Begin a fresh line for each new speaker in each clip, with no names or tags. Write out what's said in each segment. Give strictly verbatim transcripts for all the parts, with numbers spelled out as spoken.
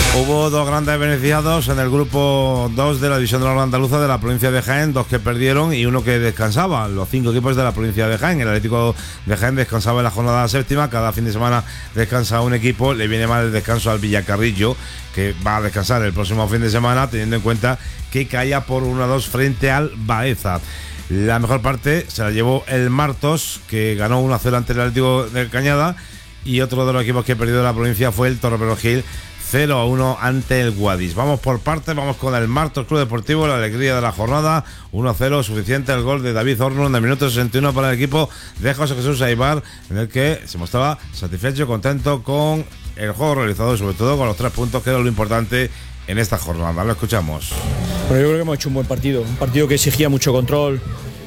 Hubo dos grandes beneficiados en el grupo dos de la División de Honor Andaluza de la provincia de Jaén, dos que perdieron y uno que descansaba. Los cinco equipos de la provincia de Jaén. El Atlético de Jaén descansaba en la jornada séptima. Cada fin de semana descansa un equipo. Le viene mal el descanso al Villacarrillo, que va a descansar el próximo fin de semana, teniendo en cuenta que caía por uno a dos frente al Baeza. La mejor parte se la llevó el Martos, que ganó uno a cero ante el Atlético de Cañada, y otro de los equipos que perdió de la provincia fue el Torreperogil, cero a uno ante el Guadix. Vamos por partes, vamos con el Martos Club Deportivo, la alegría de la jornada, uno a cero, suficiente el gol de David Horno en el minuto sesenta y uno para el equipo de José Jesús Aibar, en el que se mostraba satisfecho, contento con el juego realizado y sobre todo con los tres puntos, que era lo importante en esta jornada. Lo escuchamos.
Bueno, yo creo que hemos hecho un buen partido, un partido que exigía mucho control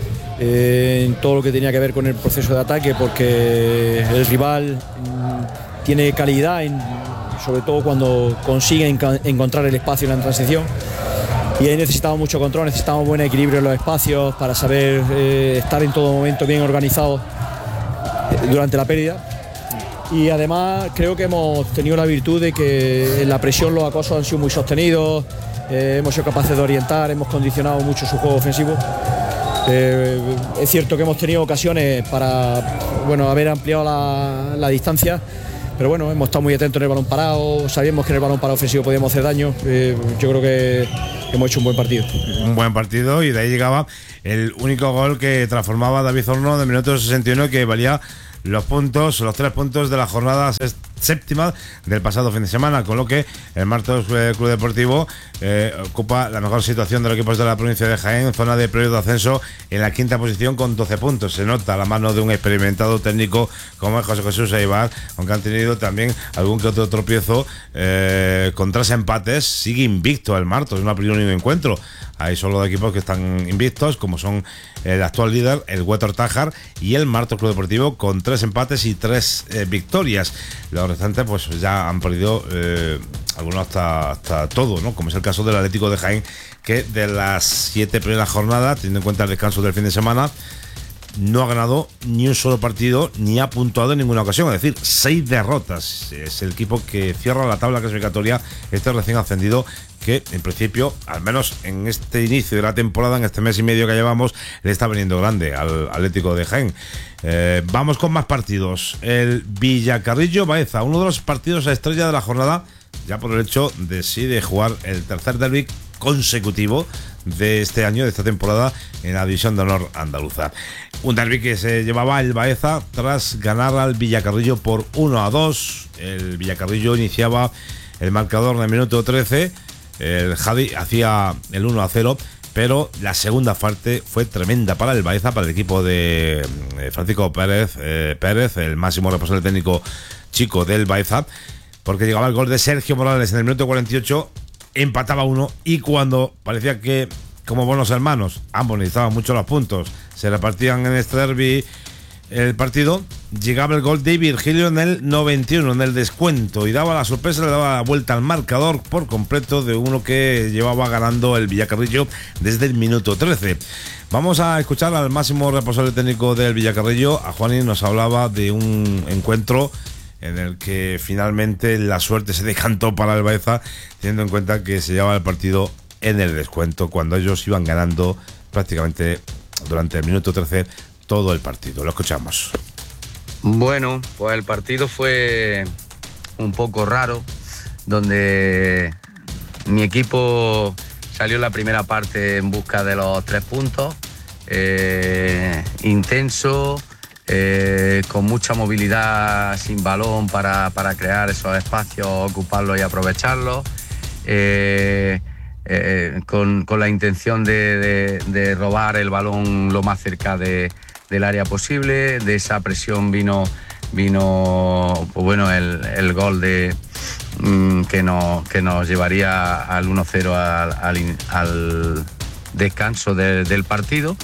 eh, en todo lo que tenía que ver con el proceso de ataque, porque el rival mm, tiene calidad en, sobre todo cuando consigue enca- encontrar el espacio en la transición, y ahí necesitamos mucho control, necesitamos buen equilibrio en los espacios para saber eh, estar en todo momento bien organizados eh, durante la pérdida. Y además creo que hemos tenido la virtud de que en la presión los acosos han sido muy sostenidos, eh, hemos sido capaces de orientar, hemos condicionado mucho su juego ofensivo. Eh, es cierto que hemos tenido ocasiones para, bueno, haber ampliado la, la distancia, pero bueno, hemos estado muy atentos en el balón parado, sabíamos que en el balón parado ofensivo podíamos hacer daño. Eh, yo creo que hemos hecho un buen partido.
Un buen partido, y de ahí llegaba el único gol que transformaba a David Horno del minuto sesenta y uno, que valía los puntos, los tres puntos de la jornada séptima del pasado fin de semana, con lo que el Martos Club Deportivo eh, ocupa la mejor situación de los equipos de la provincia de Jaén, zona de periodo de ascenso, en la quinta posición con doce puntos. Se nota la mano de un experimentado técnico como es José Jesús Aibar, aunque han tenido también algún que otro tropiezo eh, con tres empates. Sigue invicto el Martos, no ha perdido ni un encuentro. Hay solo dos equipos que están invictos, como son el actual líder, el Huétor Tájar, y el Martos Club Deportivo, con tres empates y tres eh, victorias. Los restantes pues ya han perdido eh, algunos hasta, hasta todo, ¿no? Como es el caso del Atlético de Jaén, que de las siete primeras jornadas, teniendo en cuenta el descanso del fin de semana, no ha ganado ni un solo partido, ni ha puntuado en ninguna ocasión, es decir, seis derrotas. Es el equipo que cierra la tabla clasificatoria, este recién ascendido, que en principio, al menos en este inicio de la temporada, en este mes y medio que llevamos, le está veniendo grande al Atlético de Jaén. Eh, vamos con más partidos. El Villacarrillo Baeza, uno de los partidos a estrella de la jornada, ya por el hecho de sí de jugar el tercer derbi consecutivo de este año, de esta temporada, en la División de Honor Andaluza. Un derbi que se llevaba el Baeza tras ganar al Villacarrillo por uno a dos. El Villacarrillo iniciaba el marcador en el minuto trece. El Javi hacía el uno a cero, pero la segunda parte fue tremenda para el Baeza, para el equipo de Francisco Pérez, eh, Pérez, el máximo responsable técnico chico del Baeza, porque llegaba el gol de Sergio Morales en el minuto cuarenta y ocho, empataba uno, y cuando parecía que, como buenos hermanos, ambos necesitaban mucho los puntos, se repartían en este derbi el partido, llegaba el gol de Virgilio en el noventa y uno, en el descuento, y daba la sorpresa, le daba la vuelta al marcador por completo de uno que llevaba ganando el Villacarrillo desde el minuto trece. Vamos a escuchar al máximo responsable técnico del Villacarrillo. A Juani nos hablaba de un encuentro en el que finalmente la suerte se decantó para el Baeza, teniendo en cuenta que se llevaba el partido en el descuento, cuando ellos iban ganando prácticamente durante el minuto trece todo el partido. Lo escuchamos.
Bueno, pues el partido fue un poco raro, donde mi equipo salió en la primera parte en busca de los tres puntos, eh, intenso, eh, con mucha movilidad sin balón para, para crear esos espacios, ocuparlos y aprovecharlos, eh, eh, con, con la intención de, de, de robar el balón lo más cerca de del área posible. De esa presión vino vino pues bueno el, el gol de mmm, que nos que nos llevaría al uno cero al, al, al descanso de, del partido.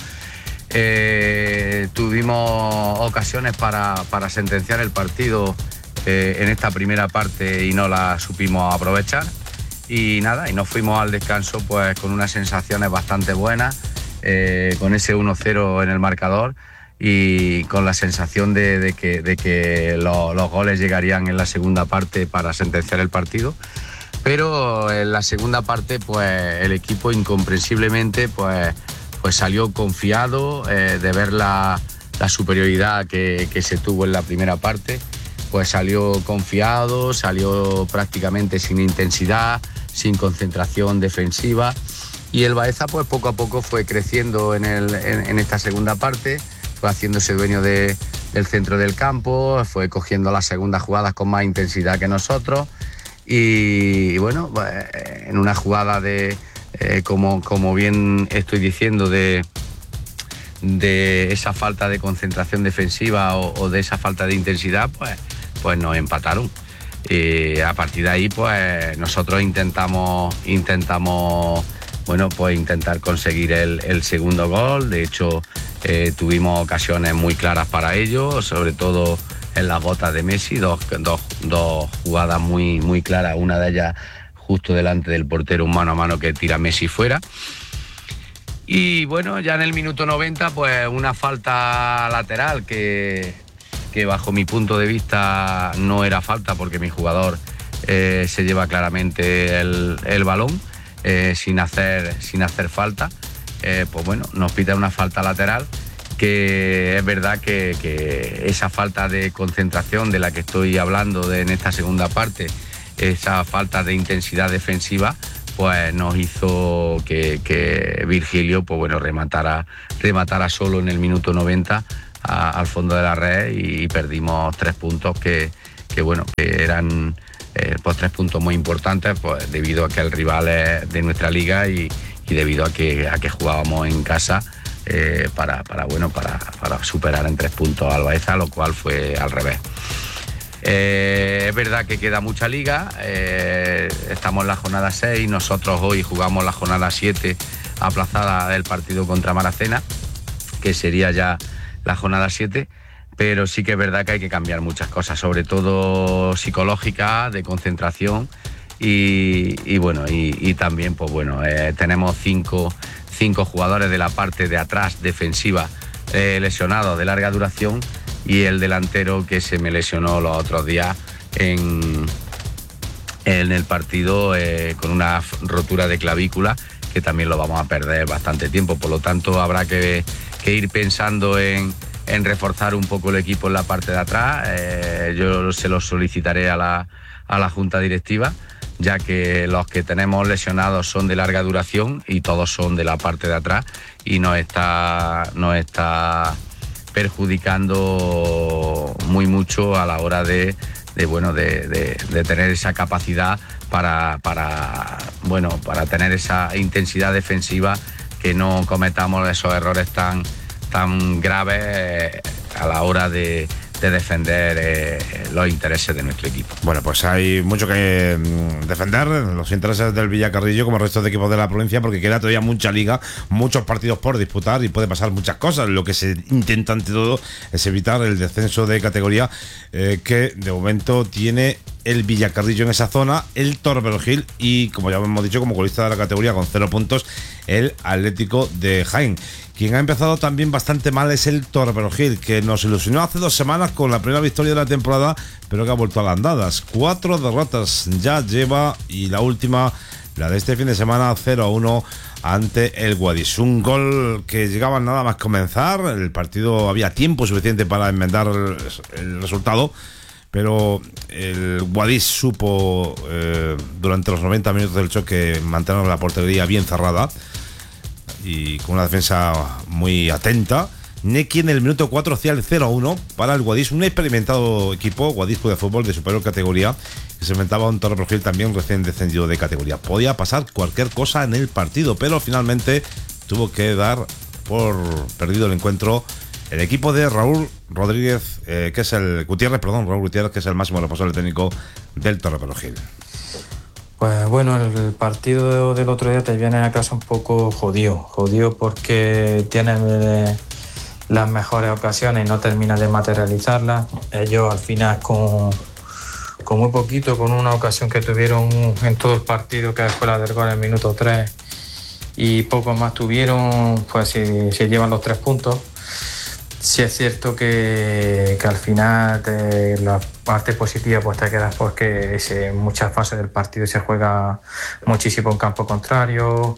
Eh, tuvimos ocasiones para, para sentenciar el partido eh, en esta primera parte y no la supimos aprovechar, y nada, y nos fuimos al descanso pues con unas sensaciones bastante buenas, eh, con ese uno cero en el marcador, y con la sensación de, de que, de que lo, los goles llegarían en la segunda parte para sentenciar el partido. pero en la segunda parte pues el equipo incomprensiblemente pues, pues salió confiado eh, de ver la, la superioridad que, que se tuvo en la primera parte, pues salió confiado, salió prácticamente sin intensidad, sin concentración defensiva, y el Baeza pues poco a poco fue creciendo en, el, en, en esta segunda parte, fue haciéndose dueño de, del centro del campo, fue cogiendo las segundas jugadas con más intensidad que nosotros, y, y bueno, pues, en una jugada de, eh, como, como bien estoy diciendo, de, de esa falta de concentración defensiva o, o de esa falta de intensidad, pues, pues nos empataron. Y a partir de ahí pues nosotros intentamos intentamos bueno pues intentar conseguir el, el segundo gol. De hecho eh, tuvimos ocasiones muy claras para ello, sobre todo en las botas de Messi, dos, dos, dos jugadas muy, muy claras, una de ellas justo delante del portero, un mano a mano que tira Messi fuera. Y bueno, ya en el minuto noventa pues una falta lateral que que bajo mi punto de vista no era falta, porque mi jugador eh, se lleva claramente el, el balón eh, sin, hacer, sin hacer falta. Eh, pues bueno, nos pita una falta lateral, que es verdad que, que esa falta de concentración de la que estoy hablando de, en esta segunda parte, esa falta de intensidad defensiva, pues nos hizo que, que Virgilio pues bueno, rematara, rematara solo en el minuto noventa A, al fondo de la red, y perdimos tres puntos que, que bueno, que eran eh, pues tres puntos muy importantes, pues debido a que el rival es de nuestra liga y, y debido a que, a que jugábamos en casa eh, para, para, bueno, para, para superar en tres puntos al Baeza, lo cual fue al revés. Eh, es verdad que queda mucha liga, eh, estamos en la jornada seis, nosotros hoy jugamos la jornada siete aplazada del partido contra Maracena, que sería ya la jornada siete, pero sí que es verdad que hay que cambiar muchas cosas, sobre todo psicológica, de concentración, y, y bueno, y, y también pues bueno, eh, tenemos cinco, cinco jugadores de la parte de atrás defensiva eh, lesionados de larga duración, y el delantero que se me lesionó los otros días en, en el partido eh, con una rotura de clavícula, que también lo vamos a perder bastante tiempo. Por lo tanto habrá que que ir pensando en, en reforzar un poco el equipo en la parte de atrás. Eh, yo se lo solicitaré a la, a la Junta Directiva, ya que los que tenemos lesionados son de larga duración y todos son de la parte de atrás, y nos está, nos está perjudicando muy mucho a la hora de, de, bueno, de, de, de tener esa capacidad para, para, bueno, para tener esa intensidad defensiva, que no cometamos esos errores tan, tan graves eh, a la hora de, de defender eh, los intereses de nuestro equipo.
Bueno, pues hay mucho que mm, defender, los intereses del Villacarrillo como el resto de equipos de la provincia, porque queda todavía mucha liga, muchos partidos por disputar y puede pasar muchas cosas. Lo que se intenta ante todo es evitar el descenso de categoría eh, que de momento tiene el Villacarrillo en esa zona, el Torrevieja y, como ya hemos dicho, como colista de la categoría con cero puntos, el Atlético de Jaén. Quien ha empezado también bastante mal es el Torrevieja, que nos ilusionó hace dos semanas con la primera victoria de la temporada, pero que ha vuelto a las andadas. Cuatro derrotas ya lleva, y la última, la de este fin de semana, cero a uno ante el Guadix. Un gol que llegaba nada más comenzar, el partido había tiempo suficiente para enmendar el, el resultado, pero el Guadix supo eh, durante los noventa minutos del choque mantener la portería bien cerrada y con una defensa muy atenta. Neki en el minuto cuatro hacía el cero a uno para el Guadix, un experimentado equipo, Guadix de fútbol de superior categoría, que se enfrentaba a un Torrevieja también recién descendido de categoría. Podía pasar cualquier cosa en el partido, pero finalmente tuvo que dar por perdido el encuentro el equipo de Raúl Rodríguez, eh, que es el Gutiérrez, perdón, Raúl Gutiérrez, que es el máximo responsable técnico del Torrevieja.
Pues bueno, el partido del otro día te viene a casa un poco jodido, jodido porque tienes eh, las mejores ocasiones y no terminas de materializarlas. Ellos al final con, con muy poquito, con una ocasión que tuvieron en todo el partido, que fue la del gol en el minuto tres, y poco más tuvieron, pues se, se llevan los tres puntos. Sí es cierto que, que al final te, las parte positiva pues te quedas porque ese, en muchas fases del partido se juega muchísimo en campo contrario,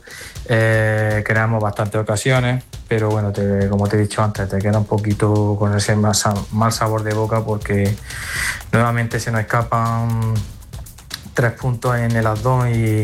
eh, creamos bastantes ocasiones, pero bueno, te, como te he dicho antes, te queda un poquito con ese más, mal sabor de boca porque nuevamente se nos escapan tres puntos en el Asdón y,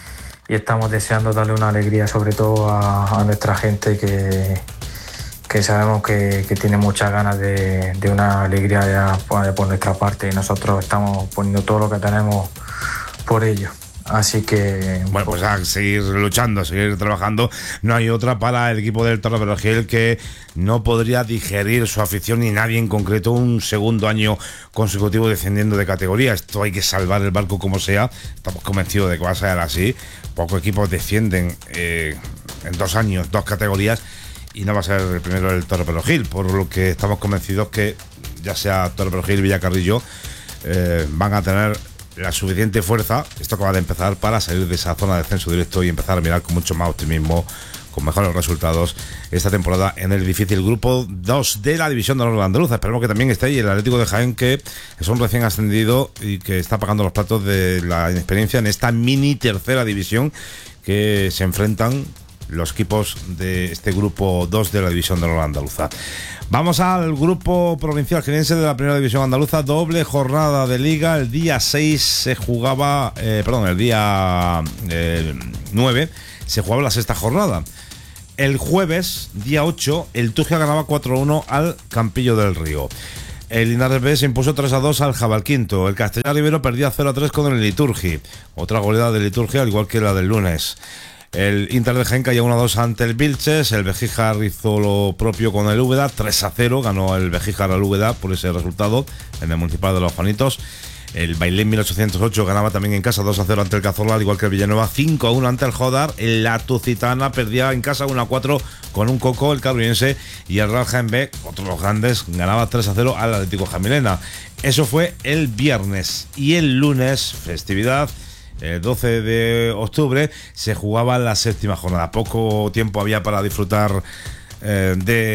y estamos deseando darle una alegría sobre todo a, a nuestra gente que que sabemos que, que tiene muchas ganas de, de una alegría ya por, por nuestra parte y nosotros estamos poniendo todo lo que tenemos por ello. Así que...
Bueno, pues a seguir luchando, a seguir trabajando. No hay otra para el equipo del Torreperogil que no podría digerir su afición ni nadie en concreto un segundo año consecutivo descendiendo de categoría. Esto hay que salvar el barco como sea. Estamos convencidos de que va a ser así. Pocos equipos descienden eh, en dos años, dos categorías. Y no va a ser el primero el Torreperogil, por lo que estamos convencidos que ya sea Torreperogil, Villacarrillo, eh, van a tener la suficiente fuerza, esto acaba de empezar, para salir de esa zona de descenso directo y empezar a mirar con mucho más optimismo, con mejores resultados esta temporada en el difícil grupo dos de la división de honor andaluza. Esperemos que también esté ahí el Atlético de Jaén, que es un recién ascendido y que está pagando los platos de la inexperiencia en esta mini tercera división que se enfrentan los equipos de este grupo dos de la división de honor andaluza. Vamos al grupo provincial jienense de la primera división andaluza. Doble jornada de liga. El día seis se jugaba, eh, perdón, el día eh, nueve se jugaba la sexta jornada. El jueves, día ocho, el Tugia ganaba cuatro a uno al Campillo del Río. El Linares B se impuso tres a dos al Jabalquinto. El Castellar Rivero perdía cero a tres con el Liturgi. Otra goleada de Liturgia, al igual que la del lunes. El Inter de Jaén cayó uno a dos ante el Vilches. El Bejíjar hizo lo propio con el Úbeda, tres a cero ganó el Bejíjar al Úbeda por ese resultado en el Municipal de Los Juanitos. El Bailén mil ochocientos ocho ganaba también en casa dos a cero ante el Cazorla, al igual que el Villanueva cinco a uno ante el Jodar. La Tucitana perdía en casa uno a cuatro con un Coco, el Carruyense, y el Real Jaén B, otro de los grandes, ganaba tres a cero al Atlético Jamilena. Eso fue el viernes. Y el lunes, festividad, el doce de octubre, se jugaba la séptima jornada. Poco tiempo había para disfrutar eh,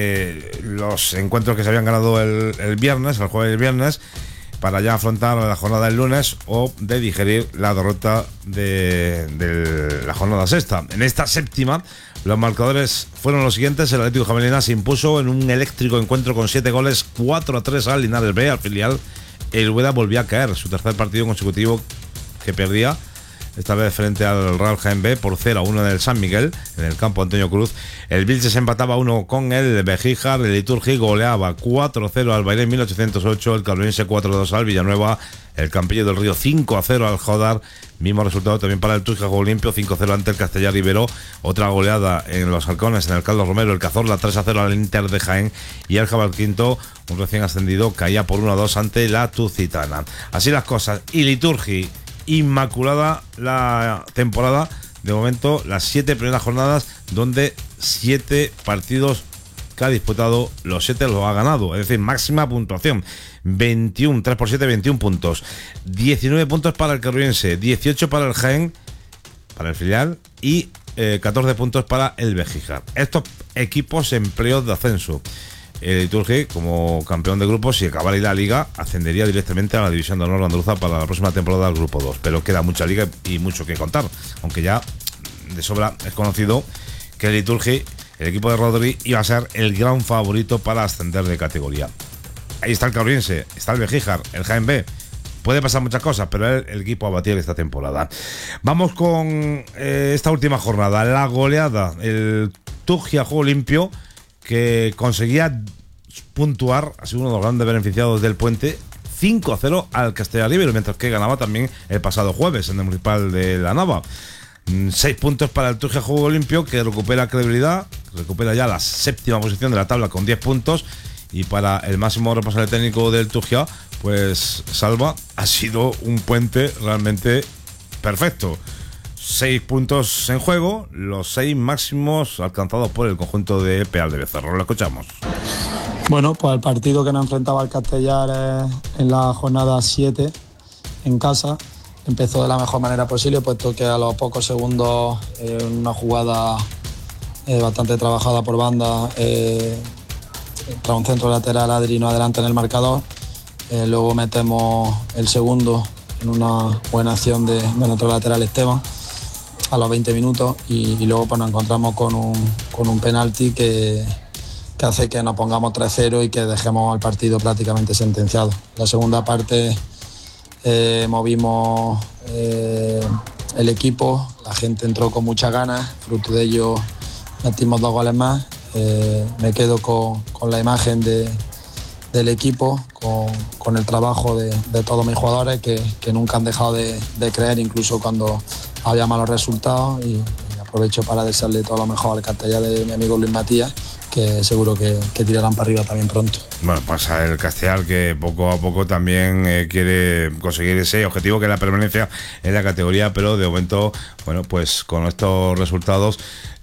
de los encuentros que se habían ganado el, el viernes, el jueves y el viernes, para ya afrontar la jornada del lunes o de digerir la derrota de, de la jornada sexta. En esta séptima, los marcadores fueron los siguientes. El Atlético Jamelina se impuso en un eléctrico encuentro con siete goles, cuatro a tres al Linares B, al filial. El Úbeda volvió a caer, su tercer partido consecutivo que perdía, esta vez frente al Real Jaén B por cero a uno en el San Miguel, en el campo Antonio Cruz. El Vilches empataba uno con el Bejíjar. El Liturgi goleaba cuatro a cero al Bailén mil ochocientos ocho. El Carruyense cuatro a dos al Villanueva. El Campillo del Río cinco a cero al Jodar. Mismo resultado también para el Tugia, juego limpio, cinco a cero ante el Castellar Rivero. Otra goleada en los Halcones, en el Carlos Romero. El Cazorla tres a cero al Inter de Jaén. Y el Jabalquinto, un recién ascendido, caía por uno a dos ante la Tucitana. Así las cosas. Y Liturgi, inmaculada la temporada, de momento las siete primeras jornadas, donde siete partidos que ha disputado, los siete los ha ganado, es decir, máxima puntuación, veintiuno, tres por siete, veintiún puntos, diecinueve puntos para el Carruyense, dieciocho para el Jaén, para el filial, y eh, catorce puntos para el Bejíjar. Estos equipos en playoff de ascenso. El Liturgi, como campeón de grupo, si acabara la liga, ascendería directamente a la división de honor andaluza para la próxima temporada del grupo dos. Pero queda mucha liga y mucho que contar, aunque ya de sobra es conocido que el Liturgi, el equipo de Rodri, iba a ser el gran favorito para ascender de categoría. Ahí está el Carruyense, está el Bejíjar, el Jaén B. Puede pasar muchas cosas, pero es el equipo a batir esta temporada. Vamos con eh, esta última jornada, la goleada. El Tugia, juego limpio, que conseguía puntuar, ha sido uno de los grandes beneficiados del puente, cinco a cero al Castellar Rivero, mientras que ganaba también el pasado jueves en el Municipal de La Nava. seis puntos para el Tugia, juego limpio, que recupera credibilidad, recupera ya la séptima posición de la tabla con diez puntos, y para el máximo responsable técnico del Tugia, pues Salva, ha sido un puente realmente perfecto. Seis puntos en juego, los seis máximos alcanzados por el conjunto de Peal de Becerro. Lo escuchamos.
Bueno, pues el partido que nos enfrentaba el Castellar eh, en la jornada siete en casa empezó de la mejor manera posible, puesto que a los pocos segundos, eh, una jugada eh, bastante trabajada por banda, eh, tras un centro lateral, Adri no adelanta en el marcador. eh, luego metemos el segundo en una buena acción de, de nuestro lateral Esteban a los veinte minutos y, y luego pues nos encontramos con un, con un penalti que, que hace que nos pongamos tres cero y que dejemos el partido prácticamente sentenciado. La segunda parte eh, movimos eh, el equipo, la gente entró con muchas ganas, fruto de ello metimos dos goles más. Eh, me quedo con, con la imagen de, del equipo, con, con el trabajo de, de todos mis jugadores que, que nunca han dejado de, de creer, incluso cuando había malos resultados, y, y aprovecho para desearle todo lo mejor al Castellar de mi amigo Luis Matías, que seguro que, que tirarán para arriba también pronto.
Bueno, pasa el Castellar que poco a poco también eh, quiere conseguir ese objetivo que es la permanencia en la categoría, pero de momento, bueno, pues con estos resultados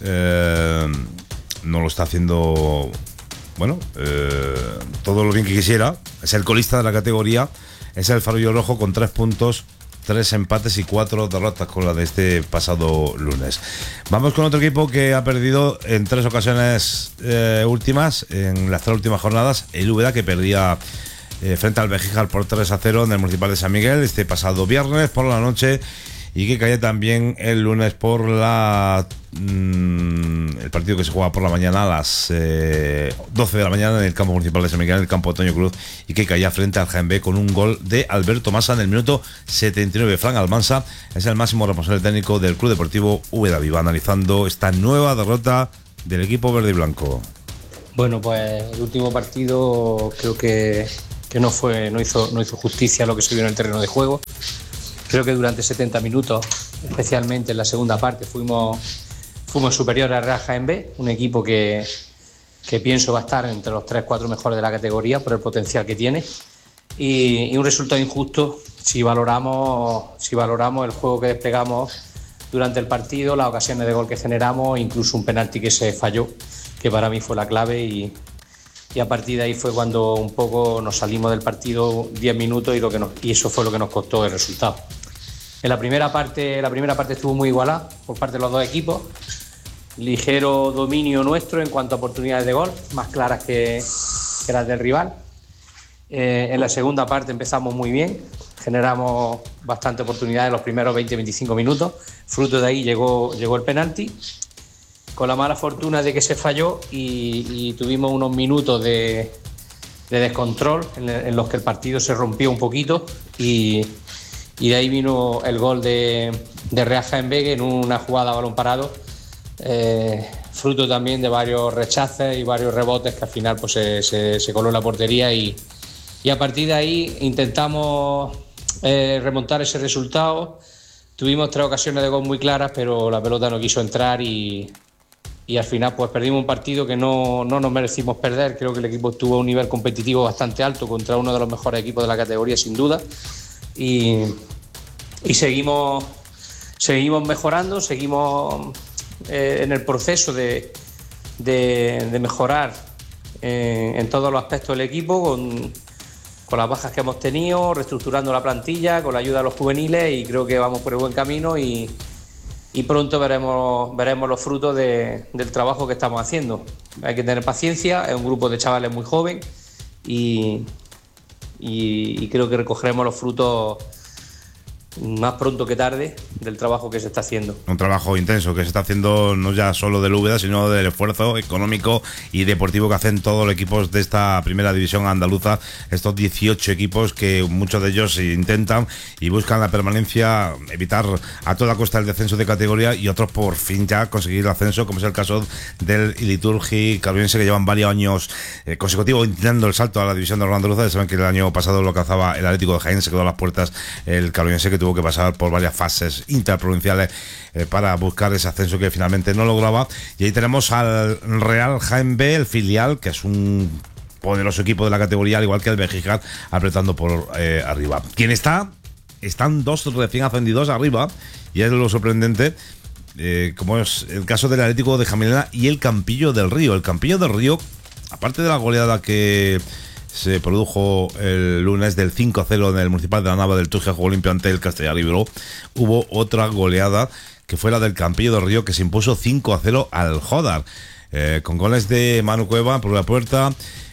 eh, no lo está haciendo, bueno, eh, todo lo bien que quisiera. Es el colista de la categoría, es el Farolillo Rojo con tres puntos, tres empates y cuatro derrotas con la de este pasado lunes. Vamos con otro equipo que ha perdido en tres ocasiones eh, últimas, en las tres últimas jornadas. El Úbeda, que perdía eh, frente al Bejijar por tres a cero en el Municipal de San Miguel este pasado viernes por la noche, y que caía también el lunes por la mmm, el partido que se juega por la mañana a las eh, doce de la mañana en el campo municipal de San Miguel, en el campo Antonio Cruz, y que caía frente al Jaén B con un gol de Alberto Massa en el minuto setenta y nueve. Fran Almansa es el máximo responsable técnico del Club Deportivo Úbeda Viva, analizando esta nueva derrota del equipo verde y blanco.
Bueno, pues el último partido creo que, que no fue no hizo, no hizo justicia a lo que se vio en el terreno de juego. Creo que durante setenta minutos, especialmente en la segunda parte, fuimos, fuimos superiores al Real Jaén B, un equipo que, que pienso va a estar entre los tres cuatro mejores de la categoría por el potencial que tiene, y, y un resultado injusto si valoramos, si valoramos el juego que desplegamos durante el partido, las ocasiones de gol que generamos, incluso un penalti que se falló, que para mí fue la clave, y, y a partir de ahí fue cuando un poco nos salimos del partido diez minutos y, lo que nos, y eso fue lo que nos costó el resultado. En la primera parte, la primera parte estuvo muy igualada por parte de los dos equipos, ligero dominio nuestro en cuanto a oportunidades de gol, más claras que, que las del rival. Eh, en la segunda parte empezamos muy bien, generamos bastante oportunidades en los primeros veinte a veinticinco minutos, fruto de ahí llegó, llegó el penalti, con la mala fortuna de que se falló y, y tuvimos unos minutos de, de descontrol en, en los que el partido se rompió un poquito, y, y de ahí vino el gol de, de Real Jaén B en una jugada a balón parado, eh, fruto también de varios rechaces y varios rebotes que al final pues, se, se, se coló en la portería, y, y a partir de ahí intentamos eh, remontar ese resultado. Tuvimos tres ocasiones de gol muy claras, pero la pelota no quiso entrar, y Y al final pues perdimos un partido que no, no nos merecimos perder. Creo que el equipo tuvo un nivel competitivo bastante alto contra uno de los mejores equipos de la categoría, sin duda. Y, y seguimos, seguimos mejorando, seguimos eh, en el proceso de, de, de mejorar eh, en todos los aspectos del equipo, con, con las bajas que hemos tenido, reestructurando la plantilla, con la ayuda de los juveniles, y creo que vamos por el buen camino, y y pronto veremos, veremos los frutos de, del trabajo que estamos haciendo. Hay que tener paciencia, es un grupo de chavales muy joven, y, y, y creo que recogeremos los frutos más pronto que tarde del trabajo que se está haciendo.
Un trabajo intenso que se está haciendo no ya solo del Úbeda, sino del esfuerzo económico y deportivo que hacen todos los equipos de esta primera división andaluza, estos dieciocho equipos que muchos de ellos intentan y buscan la permanencia, evitar a toda costa el descenso de categoría, y otros por fin ya conseguir el ascenso, como es el caso del Iliturgi Carollense, que llevan varios años eh, consecutivos intentando el salto a la división de la andaluza. Ya saben que el año pasado lo cazaba el Atlético de Jaén, se quedó a las puertas el Carollense, que tuvo que pasar por varias fases interprovinciales eh, para buscar ese ascenso que finalmente no lograba. Y ahí tenemos al Real Jaén B, el filial, que es un poderoso equipo de la categoría, al igual que el Bejijar, apretando por eh, arriba. ¿Quién está? Están dos recién ascendidos arriba, y es lo sorprendente, eh, como es el caso del Atlético de Jamilena y el Campillo del Río. El Campillo del Río, aparte de la goleada que se produjo el lunes del cinco a cero en el Municipal de la Nava del Tugia Juego Limpio ante el Castellar Ibero, hubo otra goleada que fue la del Campillo del Río, que se impuso cinco a cero al Jodar, eh, con goles de Manu Cueva por la puerta,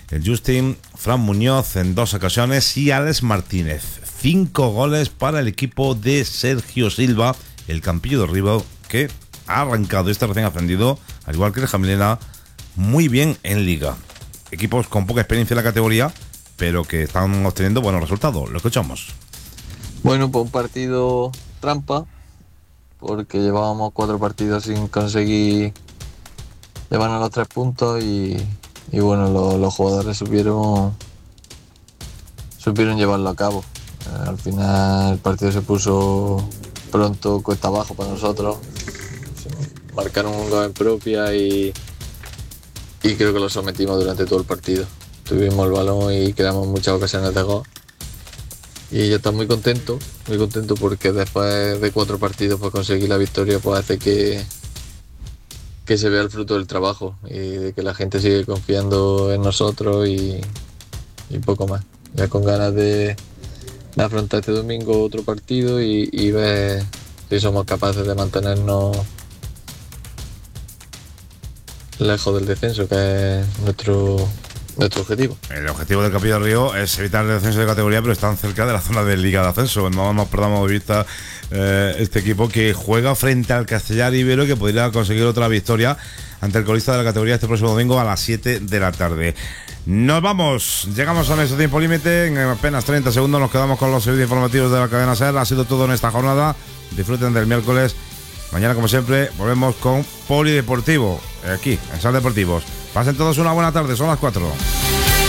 el Justin, Fran Muñoz en dos ocasiones y Alex Martínez. Cinco goles para el equipo de Sergio Silva, el Campillo de Ribao, que ha arrancado este recién ascendido, al igual que el Jamilena, muy bien en Liga. Equipos con poca experiencia en la categoría, pero que están obteniendo buenos resultados. Lo escuchamos.
Bueno, pues un partido trampa, porque llevábamos cuatro partidos sin conseguir llevarnos los tres puntos y, y bueno, lo, los jugadores supieron, supieron llevarlo a cabo. Eh, al final el partido se puso pronto cuesta abajo para nosotros. Marcaron un gol en propia y, y creo que lo sometimos durante todo el partido. Tuvimos el balón y creamos muchas ocasiones de gol. Y yo estoy muy contento, muy contento porque después de cuatro partidos pues conseguir la victoria pues hace que, que se vea el fruto del trabajo y de que la gente sigue confiando en nosotros y, y poco más. Ya con ganas de, de afrontar este domingo otro partido y, y ver si somos capaces de mantenernos lejos del descenso, que es nuestro... nuestro objetivo.
El objetivo del Campillo de Río es evitar el descenso de categoría, pero están cerca de la zona de Liga de Ascenso. No nos perdamos de vista eh, este equipo que juega frente al Castellar Ibero, que podría conseguir otra victoria ante el colista de la categoría este próximo domingo a las siete de la tarde. Nos vamos, llegamos a nuestro tiempo límite. En apenas treinta segundos nos quedamos con los servicios informativos de la cadena SER. Ha sido todo en esta jornada. Disfruten del miércoles. Mañana, como siempre, volvemos con Polideportivo, aquí, en SER Deportivos. Pasen todos una buena tarde, son las cuatro.